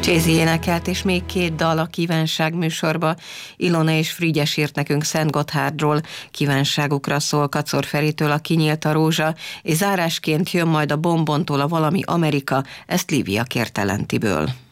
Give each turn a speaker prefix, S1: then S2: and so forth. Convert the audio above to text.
S1: Jay-Z énekelt, és még 2 dal a kívánság műsorba. Ilona és Frigyes írt nekünk Szent Gotthardról, kívánságukra szól Kacor Feritől a Kinyílt a rózsa, és zárásként jön majd a Bonbontól a Valami Amerika, ezt Lívia kérte Lentiből.